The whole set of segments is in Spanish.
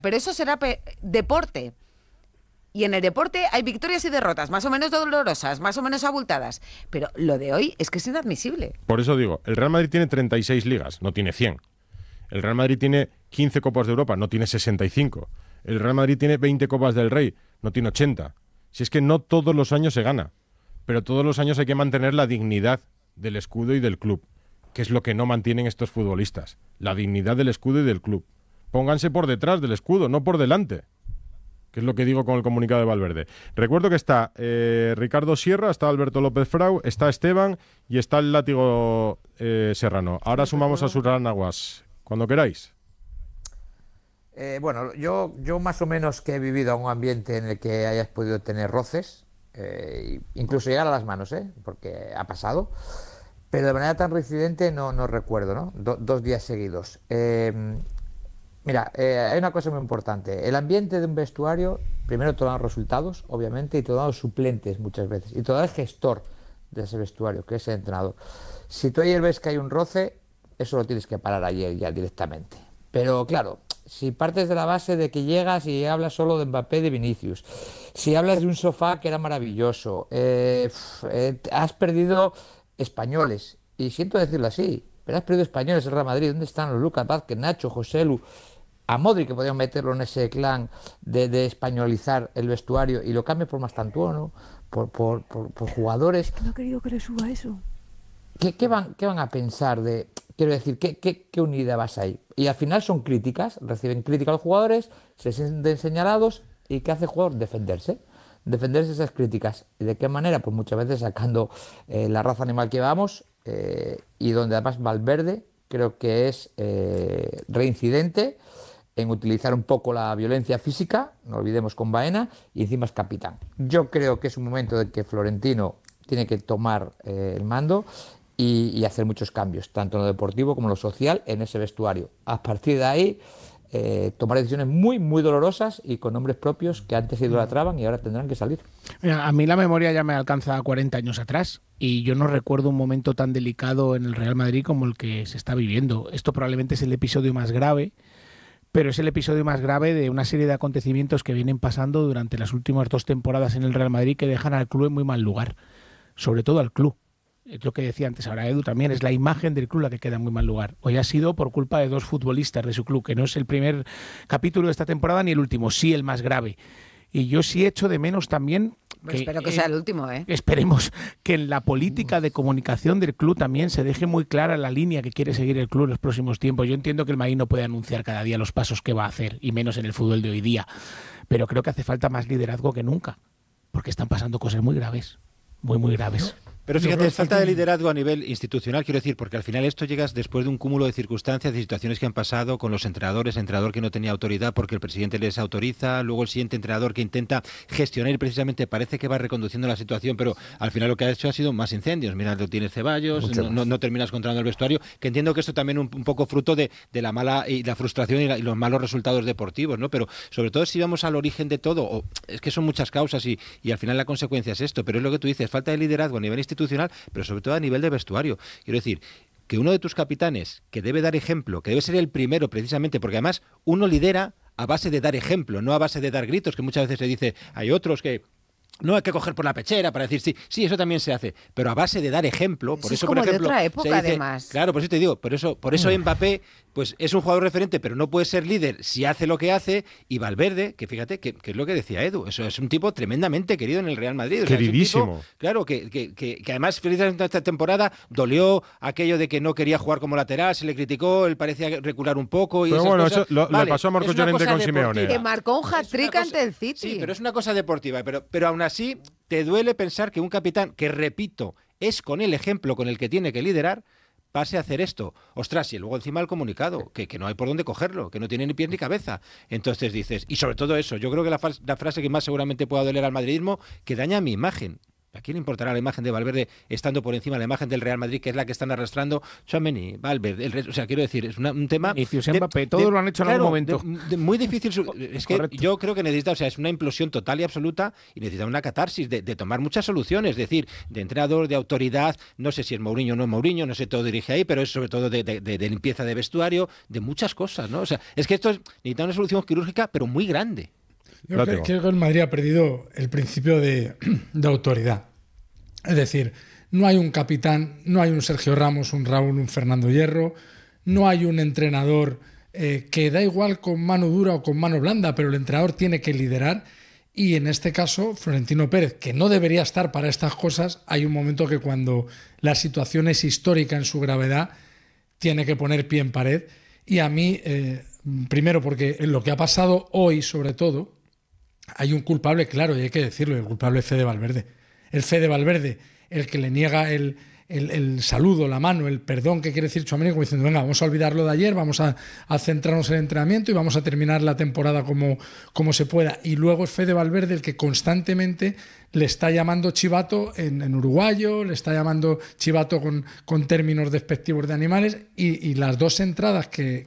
pero eso será deporte. Y en el deporte hay victorias y derrotas, más o menos dolorosas, más o menos abultadas. Pero lo de hoy es que es inadmisible. Por eso digo, el Real Madrid tiene 36 ligas, no tiene 100. El Real Madrid tiene 15 Copas de Europa, no tiene 65. El Real Madrid tiene 20 Copas del Rey, no tiene 80. Si es que no todos los años se gana, pero todos los años hay que mantener la dignidad del escudo y del club, que es lo que no mantienen estos futbolistas. La dignidad del escudo y del club. Pónganse por detrás del escudo, no por delante, que es lo que digo con el comunicado de Valverde. Recuerdo que está Ricardo Sierra, está Alberto López Frau, está Esteban y está el látigo Serrano. Ahora sumamos a Surán Aguas. Cuando queráis. Bueno, yo más o menos que he vivido en un ambiente en el que hayas podido tener roces, incluso llegar a las manos, porque ha pasado, pero de manera tan reincidente no recuerdo, ¿no? 2 días seguidos. Mira, hay una cosa muy importante. El ambiente de un vestuario, primero te dan los resultados, obviamente, y te dan los suplentes muchas veces, y te da el gestor de ese vestuario, que es el entrenador. Si tú ayer ves que hay un roce, eso lo tienes que parar ayer ya directamente. Pero claro, si partes de la base de que llegas y hablas solo de Mbappé y de Vinicius, si hablas de un sofá que era maravilloso, has perdido españoles, y siento decirlo así, pero has perdido españoles el Real Madrid. ¿Dónde están los Lucas Vázquez, Nacho, Joselu? A Modric, que podían meterlo en ese clan de españolizar el vestuario, y lo cambias por Mastantuono, por jugadores. Es que no ha querido que le suba eso. ¿Qué van a pensar de...? Quiero decir, ¿qué unidad vas ahí? Y al final son críticas, reciben críticas los jugadores, se sienten señalados, y ¿qué hace el jugador? Defenderse de esas críticas. ¿Y de qué manera? Pues muchas veces sacando la raza animal que vamos, y donde además Valverde creo que es reincidente en utilizar un poco la violencia física, no olvidemos con Baena, y encima es capitán. Yo creo que es un momento de que Florentino tiene que tomar el mando y hacer muchos cambios, tanto en lo deportivo como en lo social, en ese vestuario. A partir de ahí, tomar decisiones muy, muy dolorosas y con nombres propios que antes se idolatraban y ahora tendrán que salir. Mira, a mí la memoria ya me alcanza a 40 años atrás y yo no recuerdo un momento tan delicado en el Real Madrid como el que se está viviendo. Esto probablemente es el episodio más grave, pero es el episodio más grave de una serie de acontecimientos que vienen pasando durante las últimas 2 temporadas en el Real Madrid, que dejan al club en muy mal lugar, sobre todo al club. Es lo que decía antes ahora Edu también, es la imagen del club la que queda en muy mal lugar. Hoy ha sido por culpa de 2 futbolistas de su club, que no es el primer capítulo de esta temporada ni el último, sí el más grave. Y yo sí echo de menos también... Espero que sea el último, ¿eh? Esperemos que en la política de comunicación del club también se deje muy clara la línea que quiere seguir el club en los próximos tiempos. Yo entiendo que el Madrid no puede anunciar cada día los pasos que va a hacer, y menos en el fútbol de hoy día, pero creo que hace falta más liderazgo que nunca, porque están pasando cosas muy graves, muy, muy graves. Pero fíjate, es falta de liderazgo a nivel institucional, quiero decir, porque al final esto llegas después de un cúmulo de circunstancias, de situaciones que han pasado con los entrenadores, entrenador que no tenía autoridad porque el presidente les autoriza, luego el siguiente entrenador que intenta gestionar y precisamente parece que va reconduciendo la situación, pero al final lo que ha hecho ha sido más incendios. Mira, lo tienes Ceballos, no terminas controlando el vestuario, que entiendo que esto también un poco fruto de la mala y la frustración y los malos resultados deportivos, ¿no? Pero sobre todo si vamos al origen de todo, es que son muchas causas y al final la consecuencia es esto, pero es lo que tú dices, falta de liderazgo a nivel institucional, pero sobre todo a nivel de vestuario. Quiero decir, que uno de tus capitanes, que debe dar ejemplo, que debe ser el primero precisamente, porque además uno lidera a base de dar ejemplo, no a base de dar gritos, que muchas veces se dice, hay otros que... No hay que coger por la pechera para decir sí, eso también se hace, pero a base de dar ejemplo. Por eso, es como por ejemplo, de otra época, se dice, además. Claro, por eso te digo, por eso Mbappé pues es un jugador referente, pero no puede ser líder si hace lo que hace, y Valverde, que fíjate, que es lo que decía Edu, eso es un tipo tremendamente querido en el Real Madrid. O sea, queridísimo. Es un tipo, claro, que además precisamente esta temporada dolió aquello de que no quería jugar como lateral, se le criticó, él parecía recular un poco. Y pero bueno, cosas. eso le pasó a Marcos Llorente con Simeone. Que marcó un hat-trick ante el City. Sí, pero es una cosa deportiva, pero aún así te duele pensar que un capitán, que repito, es con el ejemplo con el que tiene que liderar, pase a hacer esto. Ostras, y luego encima el comunicado, que no hay por dónde cogerlo, que no tiene ni pies ni cabeza. Entonces dices, y sobre todo eso, yo creo que la frase que más seguramente pueda doler al madridismo, que daña mi imagen. ¿A quién le importará la imagen de Valverde estando por encima de la imagen del Real Madrid, que es la que están arrastrando Tchouaméni, Valverde? O sea, quiero decir, es un tema... Vinicius, Mbappé, todos lo han hecho en algún momento. Muy difícil. Es que Correcto. yo creo que necesita, o sea, es una implosión total y absoluta y necesita una catarsis de tomar muchas soluciones, es decir, de entrenador, de autoridad, no sé si es Mourinho o no es Mourinho, no sé, todo dirige ahí, pero es sobre todo de limpieza de vestuario, de muchas cosas, ¿no? O sea, es que esto necesita una solución quirúrgica, pero muy grande. Yo creo que el Madrid ha perdido el principio de autoridad. Es decir, no hay un capitán, no hay un Sergio Ramos, un Raúl, un Fernando Hierro, no hay un entrenador que da igual con mano dura o con mano blanda, pero el entrenador tiene que liderar. Y en este caso, Florentino Pérez, que no debería estar para estas cosas, hay un momento que cuando la situación es histórica en su gravedad, tiene que poner pie en pared. Y a mí, primero porque en lo que ha pasado hoy, sobre todo, hay un culpable, claro, y hay que decirlo, el culpable es Fede Valverde. El Fede Valverde, el que le niega el saludo, la mano, el perdón que quiere decir Tchouaméni, como diciendo, venga, vamos a olvidarlo de ayer, vamos a centrarnos en el entrenamiento y vamos a terminar la temporada como se pueda. Y luego es Fede Valverde el que constantemente le está llamando chivato en uruguayo, le está llamando chivato con términos despectivos de animales, y las dos entradas que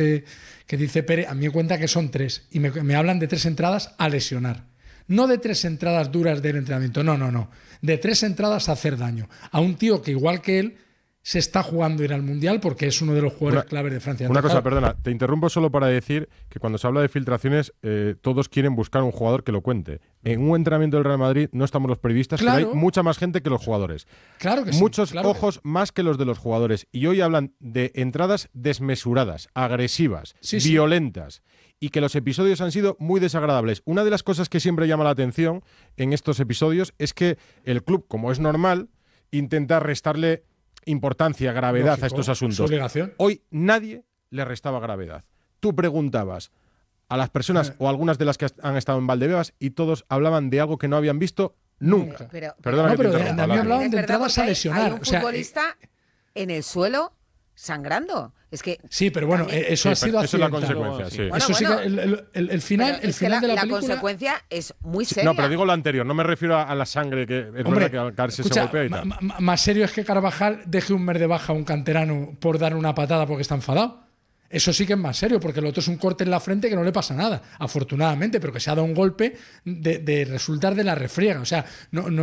dice Pérez, a mí me cuenta que son 3, y me hablan de 3 entradas a lesionar. No de 3 entradas duras del entrenamiento, no. De 3 entradas a hacer daño. A un tío que, igual que él, se está jugando ir al Mundial porque es uno de los jugadores claves de Francia. Una cosa, perdona, te interrumpo solo para decir que cuando se habla de filtraciones, todos quieren buscar un jugador que lo cuente. En un entrenamiento del Real Madrid no estamos los periodistas, claro, pero hay mucha más gente que los jugadores. Claro que sí. Muchos ojos más que los de los jugadores. Y hoy hablan de entradas desmesuradas, agresivas, violentas. Y que los episodios han sido muy desagradables. Una de las cosas que siempre llama la atención en estos episodios es que el club, como es normal, intenta restarle importancia, gravedad a estos asuntos. Su obligación. Hoy nadie le restaba gravedad. Tú preguntabas a las personas o algunas de las que han estado en Valdebebas y todos hablaban de algo que no habían visto nunca. Perdona, pero a mí hablaban de entradas a lesionar. Hay un futbolista en el suelo sangrando. Es que sí, pero bueno, eso ha sido eso es la consecuencia, sí. Bueno, eso sí que el final de la película. La consecuencia es muy seria. No, pero digo lo anterior, no me refiero a la sangre, que es verdad que al caerse se golpea y tal. Más serio es que Carvajal deje un mes de baja a un canterano por dar una patada porque está enfadado. Eso sí que es más serio, porque lo otro es un corte en la frente que no le pasa nada, afortunadamente, pero que se ha dado un golpe de resultar de la refriega. O sea,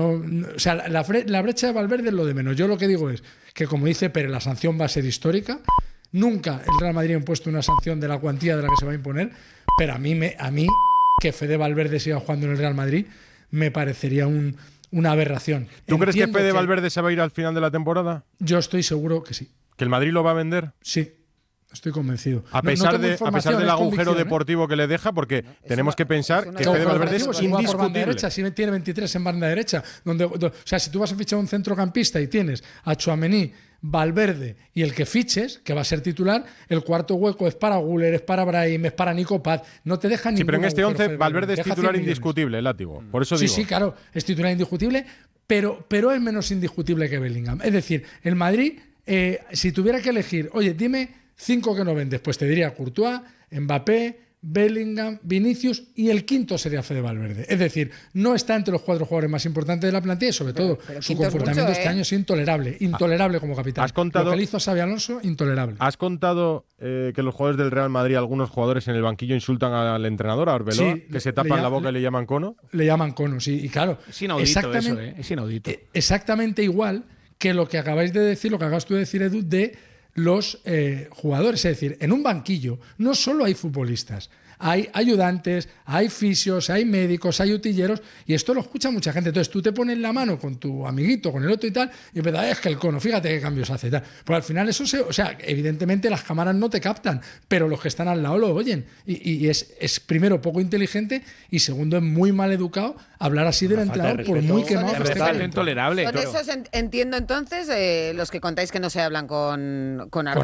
o sea, la brecha de Valverde es lo de menos. Yo lo que digo es que, como dice Pérez, la sanción va a ser histórica. Nunca el Real Madrid ha impuesto una sanción de la cuantía de la que se va a imponer, pero a mí que Fede Valverde siga jugando en el Real Madrid me parecería una aberración. ¿Tú crees que Fede Valverde se va a ir al final de la temporada? Yo estoy seguro que sí. ¿Que el Madrid lo va a vender? Sí. Estoy convencido. A pesar del agujero deportivo que le deja, porque tenemos que pensar que Fede Valverde es indiscutible. Si tiene 23 en banda derecha, o sea, si tú vas a fichar un centrocampista y tienes a Tchouaméni, Valverde y el que fiches, que va a ser titular, el cuarto hueco es para Güler, es para Brahim, es para Nico Paz. No te dejan ningún. Sí, pero en este 11 Valverde es titular indiscutible, látigo. Por eso digo. Sí, claro, es titular indiscutible, pero es menos indiscutible que Bellingham. Es decir, el Madrid, si tuviera que elegir, oye, dime 5 que no vendes, pues te diría Courtois, Mbappé, Bellingham, Vinicius, y el quinto sería Fede Valverde. Es decir, no está entre los 4 jugadores más importantes de la plantilla y sobre todo su comportamiento este año es intolerable como capitán. ¿Has contado, lo que le hizo a Xabi Alonso, intolerable. ¿Has contado que los jugadores del Real Madrid, algunos jugadores en el banquillo insultan al entrenador, a Arbeloa, que se tapan la boca y le llaman cono? Le llaman cono, sí, y claro. Es inaudito eso, es inaudito. Exactamente igual que lo que acabáis de decir, lo que acabas tú de decir, Edu, de los jugadores. Es decir, en un banquillo no solo hay futbolistas, hay ayudantes, hay fisios, hay médicos, hay utilleros, y esto lo escucha mucha gente. Entonces tú te pones la mano con tu amiguito, con el otro y tal, y empiezas, es que el cono, fíjate qué cambios hace y tal. Pues al final eso o sea, evidentemente las cámaras no te captan, pero los que están al lado lo oyen. Y es primero poco inteligente y segundo es muy mal educado hablar así del entrenador por muy quemado que esté. Intolerable. Son esos, entiendo entonces, los que contáis que no se hablan con Arbeloa.